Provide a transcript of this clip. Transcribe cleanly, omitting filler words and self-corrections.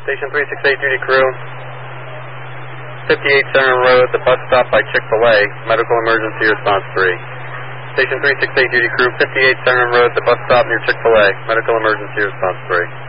Station 368 duty crew, 58 Center Road, the bus stop by Chick-fil-A, medical emergency response 3. Station 368 duty crew, 58 Center Road, the bus stop near Chick-fil-A, medical emergency response 3.